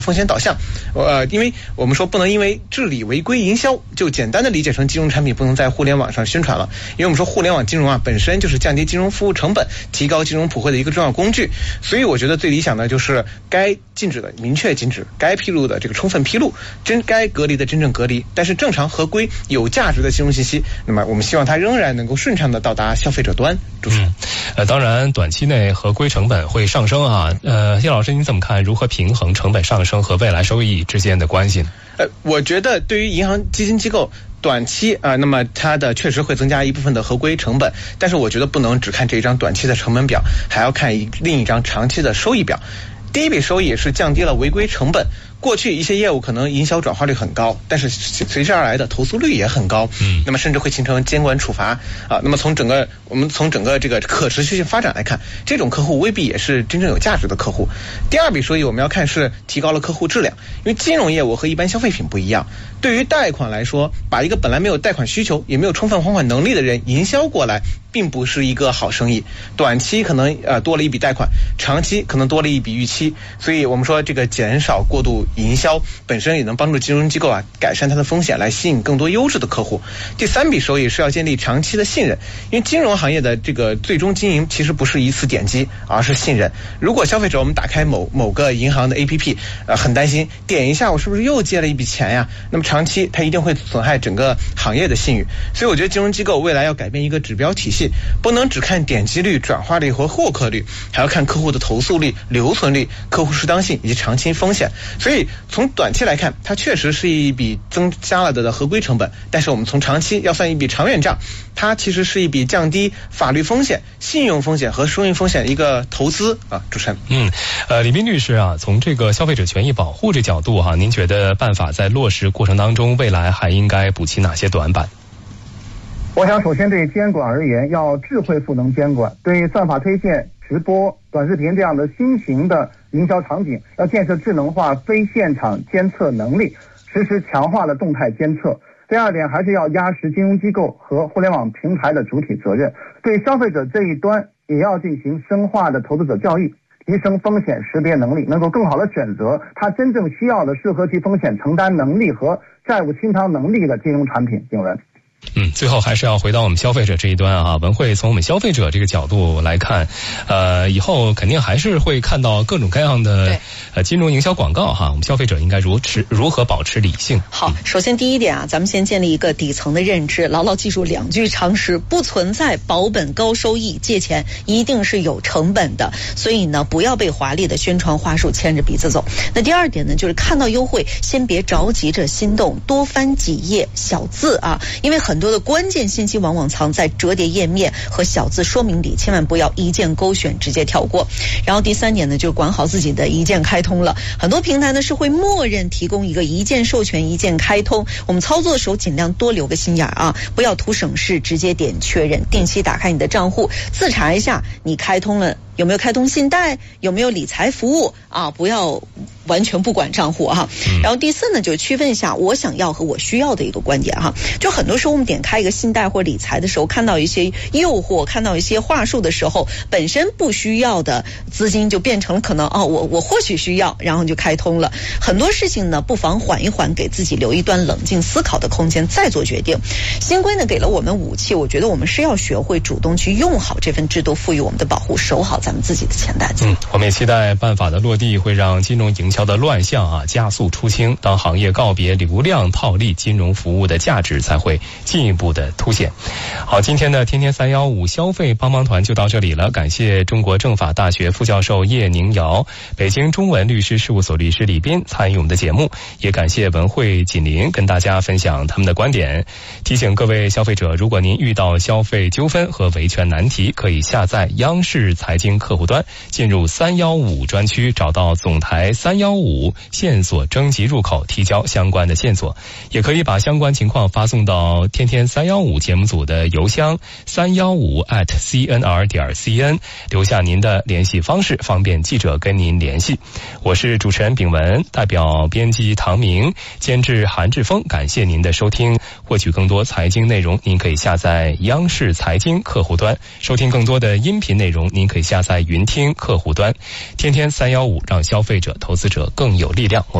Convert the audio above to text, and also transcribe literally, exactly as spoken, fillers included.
风险导向，呃，因为我们说不能因为治理违规营销就简单的理解成金融产品不能在互联网上宣传了，因为我们说互联网金融啊本身就是降低金融服务成本、提高金融普惠的一个重要工具，所以我觉得最理想的就是该禁止的明确禁止，该披露的这个充分披露，真该隔离的真正隔离，但是正常合规有价值的金融信息，那么我们希望它仍然能够顺畅的到达消费者端。主持人， 嗯，呃，当然短期内合规成本会上升啊，呃，叶老师您怎么看？如何平衡成本上升和未来收益之间的关系呢？ 呃，我觉得对于银行基金机构短期啊、呃，那么它的确实会增加一部分的合规成本，但是我觉得不能只看这一张短期的成本表，还要看一另一张长期的收益表。第一笔收益是降低了违规成本，过去一些业务可能营销转化率很高，但是随之而来的投诉率也很高，嗯，那么甚至会形成监管处罚啊。那么从整个我们从整个这个可持续性发展来看，这种客户未必也是真正有价值的客户。第二笔收益我们要看是提高了客户质量，因为金融业务和一般消费品不一样，对于贷款来说，把一个本来没有贷款需求也没有充分还款能力的人营销过来，并不是一个好生意。短期可能呃多了一笔贷款，长期可能多了一笔逾期，所以我们说这个减少过度营销本身也能帮助金融机构啊改善它的风险，来吸引更多优质的客户。第三笔收益是要建立长期的信任，因为金融行业的这个最终经营其实不是一次点击，而是信任。如果消费者我们打开某某个银行的 A P P， 呃，很担心点一下我是不是又借了一笔钱呀？那么长期它一定会损害整个行业的信誉。所以我觉得金融机构未来要改变一个指标体系，不能只看点击率、转化率和获客率，还要看客户的投诉率、留存率、客户适当性以及长期风险。所以从短期来看，它确实是一笔增加了的合规成本，但是我们从长期要算一笔长远账，它其实是一笔降低法律风险、信用风险和收益风险的一个投资啊。主持人， 嗯，呃，李斌律师啊，从这个消费者权益保护这角度哈、啊，您觉得办法在落实过程当中，未来还应该补齐哪些短板？ 我想首先对监管而言，要智慧赋能监管，对算法推荐、直播、短视频这样的新型的营销场景，要建设智能化非现场监测能力，实时强化了动态监测。第二点，还是要压实金融机构和互联网平台的主体责任，对消费者这一端也要进行深化的投资者教育，提升风险识别能力，能够更好的选择他真正需要的适合其风险承担能力和债务清偿能力的金融产品。景文。 嗯，最后还是要回到我们消费者这一端啊。文慧从我们消费者这个角度来看，呃，以后肯定还是会看到各种各样的呃金融营销广告哈。我们消费者应该如持如何保持理性？ 好，首先第一点啊，咱们先建立一个底层的认知，牢牢记住两句常识：不存在保本高收益，借钱一定是有成本的。所以呢，不要被华丽的宣传话术牵着鼻子走。那第二点呢，就是看到优惠，先别着急着心动，多翻几页小字啊，因为很。很多的关键信息往往藏在折叠页面和小字说明里，千万不要一键勾选直接跳过。然后第三点呢，就是管好自己的一键开通了。很多平台呢是会默认提供一个一键授权、一键开通，我们操作的时候尽量多留个心眼啊，不要图省事，直接点确认，定期打开你的账户，自查一下你开通了有没有开通信贷，有没有理财服务啊，不要完全不管账户哈。然后第四呢，就是区分一下我想要和我需要的一个观点哈。就很多时候我们点开一个信贷或理财的时候，看到一些诱惑，看到一些话术的时候，本身不需要的资金就变成了可能哦，我我或许需要，然后就开通了。很多事情呢，不妨缓一缓，给自己留一段冷静思考的空间，再做决定。新规呢给了我们武器，我觉得我们是要学会主动去用好这份制度赋予我们的保护，守好咱们自己的钱袋子。 嗯，我们也期待办法的落地会让金融营销的乱象啊加速出清，当行业告别流量套利，金融服务的价值才会进一步的凸显。好，今天的天天三一五消费帮帮团就到这里了，感谢中国政法大学副教授叶宁瑶，北京中文律师事务所律师李斌参与我们的节目，也感谢文慧锦林跟大家分享他们的观点。提醒各位消费者，如果您遇到消费纠纷和维权难题，可以下载央视财经客户端，进入三一五专区，找到总台三一五线索征集入口，提交相关的线索。也可以把相关情况发送到天天三一五节目组的邮箱三一五 at cnr 点 cn， 留下您的联系方式，方便记者跟您联系。我是主持人炳文，代表编辑唐明，监制韩志峰，感谢您的收听。获取更多财经内容，您可以下载央视财经客户端；收听更多的音频内容，您可以下架在云听客户端。天天三一五，让消费者、投资者更有力量。